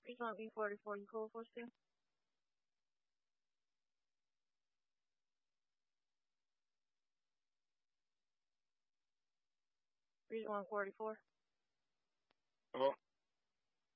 Prisma B44, you call for still? Prisma 44. Hello?